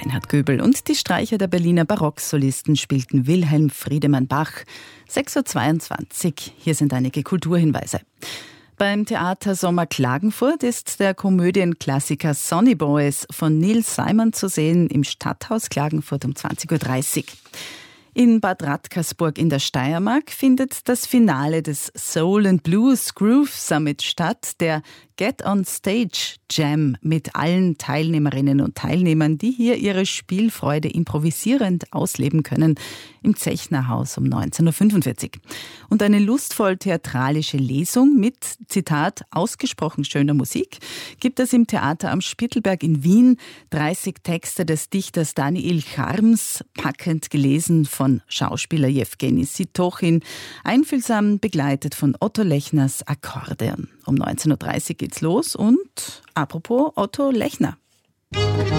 Reinhard Göbel und die Streicher der Berliner Barocksolisten spielten Wilhelm Friedemann Bach. 6.22 Uhr, hier sind einige Kulturhinweise. Beim Theater Sommer Klagenfurt ist der Komödienklassiker Sonny Boys von Neil Simon zu sehen im Stadthaus Klagenfurt um 20.30 Uhr. In Bad Radkersburg in der Steiermark findet das Finale des Soul and Blues Groove Summit statt, der Get on Stage Jam mit allen Teilnehmerinnen und Teilnehmern, die hier ihre Spielfreude improvisierend ausleben können, im Zechnerhaus um 19.45 Uhr. Und eine lustvoll theatralische Lesung mit, Zitat, ausgesprochen schöner Musik gibt es im Theater am Spittelberg in Wien. 30 Texte des Dichters Daniil Charms, packend gelesen von Schauspieler Jewgeni Sitochin, einfühlsam begleitet von Otto Lechners Akkordeon. Um 19.30 Uhr geht's los und apropos Otto Lechner.